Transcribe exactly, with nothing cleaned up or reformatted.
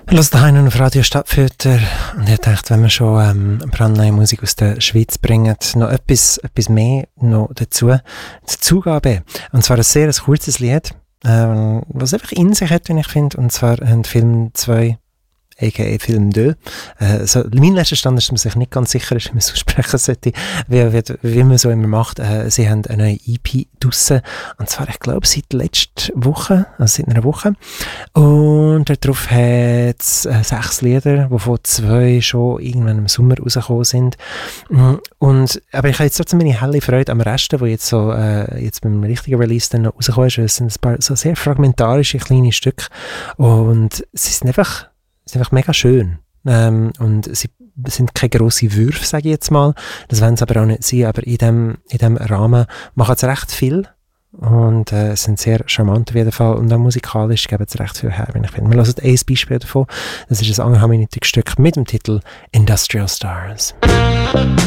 Los daheim auf Radio Stadtfilter und ich dachte, wenn wir schon ähm, brandneue Musik aus der Schweiz bringen, noch etwas, etwas mehr noch dazu, Zugabe. Und zwar ein sehr ein kurzes Lied, ähm, was einfach in sich hat, wie ich finde, und zwar ein Film zwei, aka Film zwei. Äh, so, mein letzter Stand ist, dass man sich nicht ganz sicher ist, wie man es aussprechen sollte, wie, wie, wie man so immer macht. Äh, sie haben eine neue E P draussen, und zwar, ich glaube, seit letzter Woche, also seit einer Woche. Und darauf hat es äh, sechs Lieder, wovon zwei schon irgendwann im Sommer rausgekommen sind. Und, aber ich habe jetzt trotzdem meine helle Freude am Rest, wo jetzt so äh, jetzt beim richtigen Release dann noch rausgekommen ist, weil es sind ein paar so sehr fragmentarische kleine Stücke und sie sind einfach Es ist einfach mega schön. Ähm, und sie sind keine grossen Würfe, sage ich jetzt mal. Das wollen sie aber auch nicht sein. Aber in dem, in dem Rahmen machen sie recht viel. Und äh, sind sehr charmant auf jeden Fall. Und auch musikalisch geben sie recht viel her, wenn ich finde. Wir hören ein Beispiel davon. Das ist ein anderthalbminütiges Stück mit dem Titel Industrial Stars.